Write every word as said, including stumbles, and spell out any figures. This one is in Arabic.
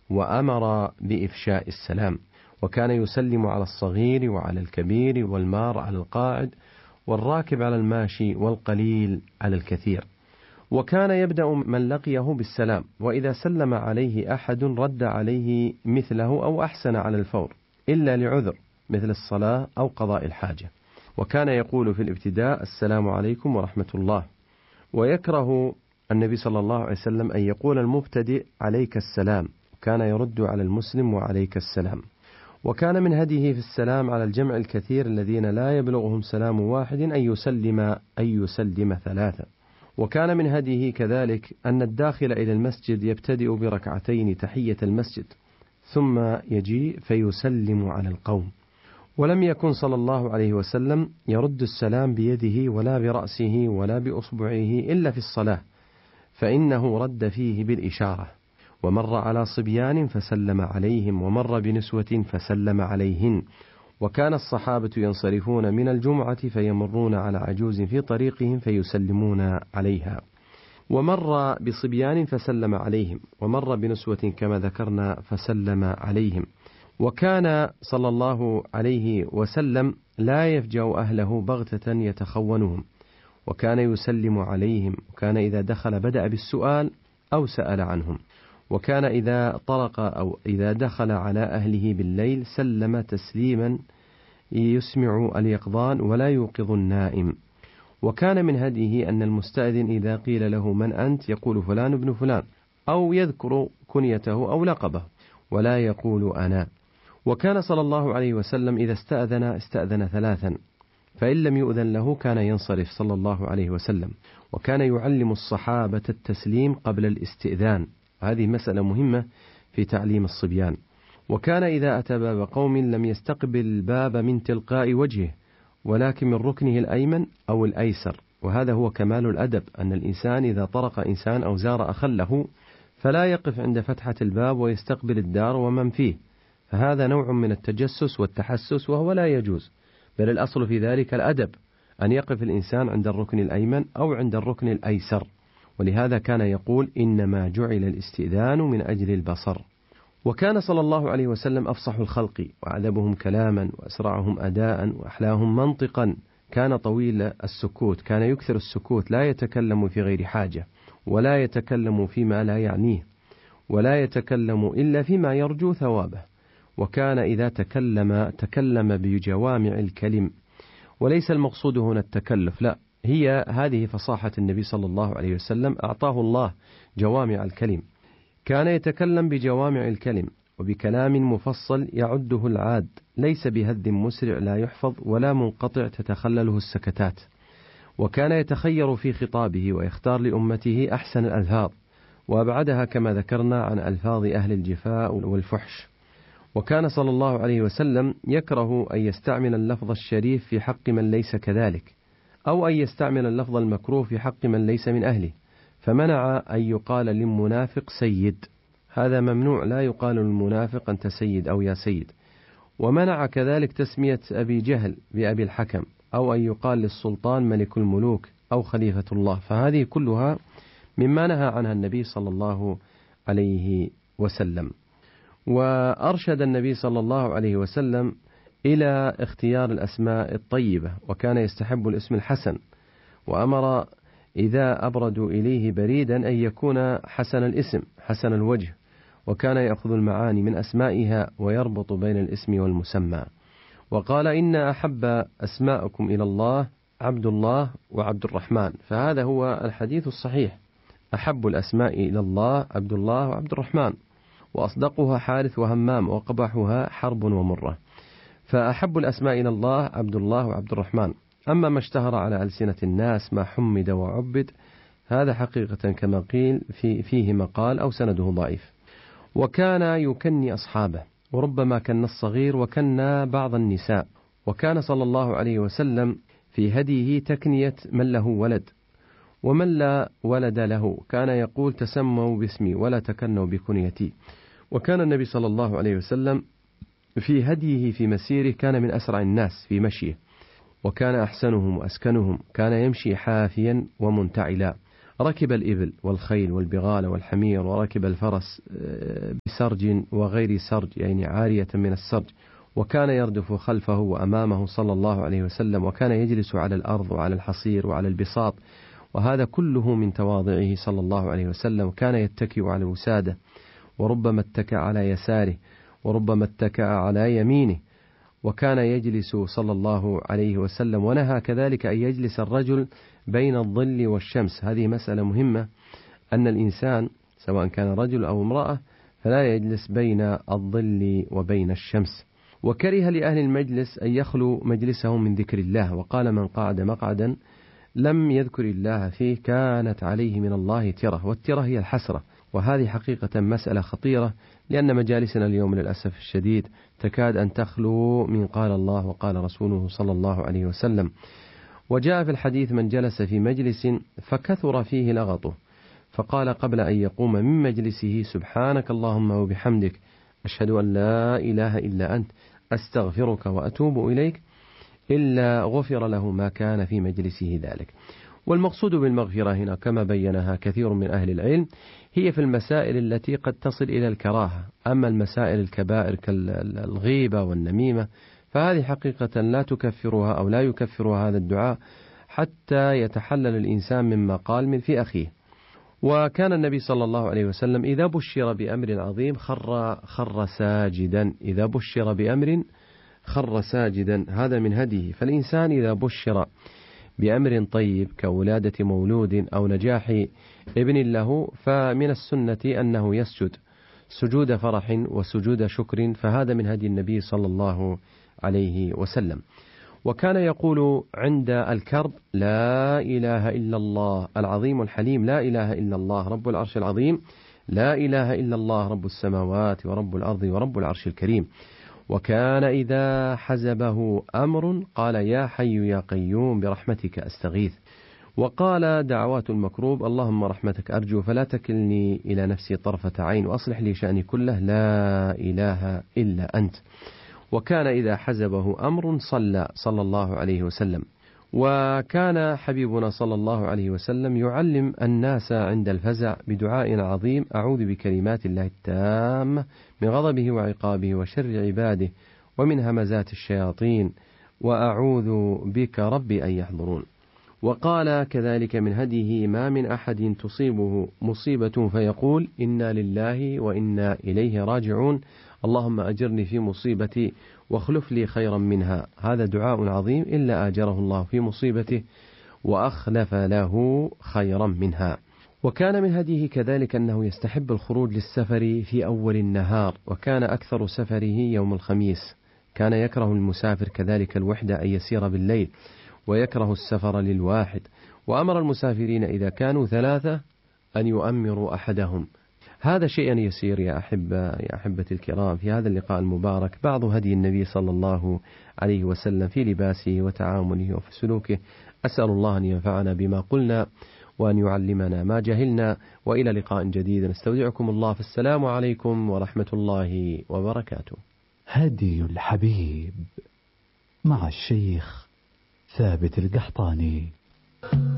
وأمر بإفشاء السلام، وكان يسلم على الصغير وعلى الكبير والمار على القاعد والراكب على الماشي والقليل على الكثير. وكان يبدأ من لقيه بالسلام، وإذا سلم عليه أحد رد عليه مثله أو أحسن على الفور إلا لعذر مثل الصلاة أو قضاء الحاجة. وكان يقول في الابتداء السلام عليكم ورحمة الله. ويكره النبي صلى الله عليه وسلم أن يقول المبتدئ عليك السلام، وكان يرد على المسلم وعليك السلام. وكان من هديه في السلام على الجمع الكثير الذين لا يبلغهم سلام واحد أن يسلم أن يسلم ثلاثة. وكان من هديه كذلك أن الداخل إلى المسجد يبتدئ بركعتين تحية المسجد ثم يجيء فيسلم على القوم. ولم يكن صلى الله عليه وسلم يرد السلام بيده ولا برأسه ولا بأصبعه إلا في الصلاة، فإنه رد فيه بالإشارة. ومر على صبيان فسلم عليهم، ومر بنسوة فسلم عليهن. وكان الصحابة ينصرفون من الجمعة فيمرون على عجوز في طريقهم فيسلمون عليها. ومر بصبيان فسلم عليهم، ومر بنسوة كما ذكرنا فسلم عليهم. وكان صلى الله عليه وسلم لا يفجأ أهله بغتة يتخونهم، وكان يسلم عليهم. وكان إذا دخل بدأ بالسؤال أو سأل عنهم. وكان إذا طرق أو إذا دخل على أهله بالليل سلم تسليما يسمع اليقظان ولا يوقظ النائم. وكان من هديه أن المستأذن إذا قيل له من أنت يقول فلان ابن فلان، أو يذكر كنيته أو لقبه ولا يقول أنا. وكان صلى الله عليه وسلم إذا استأذن استأذن ثلاثا، فإن لم يؤذن له كان ينصرف صلى الله عليه وسلم. وكان يعلم الصحابة التسليم قبل الاستئذان، هذه مسألة مهمة في تعليم الصبيان. وكان إذا أتى باب قوم لم يستقبل الباب من تلقاء وجهه، ولكن من ركنه الأيمن أو الأيسر. وهذا هو كمال الأدب، أن الإنسان إذا طرق إنسان أو زار أخا له فلا يقف عند فتحة الباب ويستقبل الدار ومن فيه، فهذا نوع من التجسس والتحسس وهو لا يجوز، بل الأصل في ذلك الأدب، أن يقف الإنسان عند الركن الأيمن أو عند الركن الأيسر. ولهذا كان يقول إنما جعل الاستئذان من أجل البصر. وكان صلى الله عليه وسلم أفصح الخلق وأعذبهم كلاما وأسرعهم أداء وأحلاهم منطقا. كان طويل السكوت، كان يكثر السكوت، لا يتكلم في غير حاجة، ولا يتكلم فيما لا يعنيه، ولا يتكلم إلا فيما يرجو ثوابه. وكان إذا تكلم تكلم بجوامع الكلم، وليس المقصود هنا التكلف، لا، هي هذه فصاحة النبي صلى الله عليه وسلم، أعطاه الله جوامع الكلم. كان يتكلم بجوامع الكلم وبكلام مفصل يعده العاد، ليس بهذ مسرع لا يحفظ ولا منقطع تتخلله السكتات. وكان يتخير في خطابه ويختار لأمته أحسن الألفاظ وأبعدها كما ذكرنا عن ألفاظ أهل الجفاء والفحش. وكان صلى الله عليه وسلم يكره أن يستعمل اللفظ الشريف في حق من ليس كذلك، أو أن يستعمل اللفظ المكروه في حق من ليس من أهله، فمنع أن يقال للمنافق سيد، هذا ممنوع، لا يقال للمنافق أنت سيد أو يا سيد. ومنع كذلك تسمية أبي جهل بأبي الحكم، أو أن يقال للسلطان ملك الملوك أو خليفة الله، فهذه كلها مما نهى عنها النبي صلى الله عليه وسلم. وأرشد النبي صلى الله عليه وسلم إلى اختيار الأسماء الطيبة، وكان يستحب الاسم الحسن، وأمر إذا أبردوا إليه بريدا أن يكون حسن الاسم حسن الوجه، وكان يأخذ المعاني من أسمائها ويربط بين الاسم والمسمى. وقال إن أحب أسماءكم إلى الله عبد الله وعبد الرحمن، فهذا هو الحديث الصحيح، أحب الأسماء إلى الله عبد الله وعبد الرحمن، وأصدقها حارث وهمام، وقبحها حرب ومرة. فأحب الأسماء إلى الله عبد الله وعبد الرحمن. أما ما اشتهر على ألسنة الناس ما حمد وعبد، هذا حقيقة كما قيل في فيه مقال أو سنده ضعيف. وكان يكني أصحابه، وربما كن الصغير وكنا بعض النساء. وكان صلى الله عليه وسلم في هديه تكنية من له ولد، ومن لا ولد له كان يقول تسموا باسمي ولا تكنوا بكنيتي. وكان النبي صلى الله عليه وسلم في هديه في مسيره كان من أسرع الناس في مشيه، وكان أحسنهم وأسكنهم، كان يمشي حافيا ومنتعلا، ركب الإبل والخيل والبغال والحمير، وركب الفرس بسرج وغير سرج، يعني عارية من السرج، وكان يردف خلفه وأمامه صلى الله عليه وسلم، وكان يجلس على الأرض وعلى الحصير وعلى البساط، وهذا كله من تواضعه صلى الله عليه وسلم. كان يتكئ على الوسادة، وربما اتكأ على يساره، وربما اتكأ على يمينه، وكان يجلس صلى الله عليه وسلم. ونهى كذلك أن يجلس الرجل بين الظل والشمس. هذه مسألة مهمة، أن الإنسان سواء كان رجل أو امرأة فلا يجلس بين الظل وبين الشمس. وكره لأهل المجلس أن يخلوا مجلسهم من ذكر الله، وقال: من قعد مقعدا لم يذكر الله فيه كانت عليه من الله ترة. والترة هي الحسرة، وهذه حقيقة مسألة خطيرة، لأن مجالسنا اليوم للأسف الشديد تكاد أن تخلو من قال الله وقال رسوله صلى الله عليه وسلم. وجاء في الحديث: من جلس في مجلس فكثر فيه لغطه فقال قبل أن يقوم من مجلسه: سبحانك اللهم وبحمدك، أشهد أن لا إله إلا أنت، أستغفرك وأتوب إليك، إلا غفر له ما كان في مجلسه ذلك. والمقصود بالمغفرة هنا كما بينها كثير من أهل العلم هي في المسائل التي قد تصل إلى الكراهة. أما المسائل الكبائر كالغيبة والنميمة فهذه حقيقة لا تكفرها أو لا يكفرها هذا الدعاء حتى يتحلل الإنسان مما قال من في أخيه. وكان النبي صلى الله عليه وسلم إذا بشر بأمر عظيم خر خر ساجدا، إذا بشر بأمر خر ساجدا، هذا من هديه. فالإنسان إذا بشر بأمر طيب كولادة مولود أو نجاح ابن له فمن السنة أنه يسجد سجود فرح وسجود شكر، فهذا من هدي النبي صلى الله عليه وسلم. وكان يقول عند الكرب: لا إله إلا الله العظيم الحليم، لا إله إلا الله رب العرش العظيم، لا إله إلا الله رب السماوات ورب الأرض ورب العرش الكريم. وكان إذا حزبه أمر قال: يا حي يا قيوم برحمتك أستغيث. وقال دعوات المكروب: اللهم رحمتك أرجو فلا تكلني إلى نفسي طرفة عين، وأصلح لي شأني كله، لا إله إلا أنت. وكان إذا حزبه أمر صلى صلى الله عليه وسلم. وكان حبيبنا صلى الله عليه وسلم يعلم الناس عند الفزع بدعاء عظيم: أعوذ بكلمات الله التامة من غضبه وعقابه وشر عباده ومن همزات الشياطين وأعوذ بك ربي أن يحضرون. وقال كذلك من هديه: ما من أحد تصيبه مصيبة فيقول إنا لله وإنا إليه راجعون، اللهم أجرني في مصيبتي واخلف لي خيرا منها. هذا دعاء عظيم إلا آجره الله في مصيبته وأخلف له خيرا منها. وكان من هديه كذلك أنه يستحب الخروج للسفر في أول النهار، وكان أكثر سفره يوم الخميس. كان يكره المسافر كذلك الوحدة أن يسير بالليل، ويكره السفر للواحد. وأمر المسافرين إذا كانوا ثلاثة أن يؤمروا أحدهم. هذا شيء يسير يا أحبة يا أحبة الكرام في هذا اللقاء المبارك، بعض هدي النبي صلى الله عليه وسلم في لباسه وتعامله وفي سلوكه. أسأل الله أن ينفعنا بما قلنا وأن يعلمنا ما جهلنا، وإلى لقاء جديد نستودعكم الله، فالسلام عليكم ورحمة الله وبركاته. هدي الحبيب مع الشيخ ثابت القحطاني.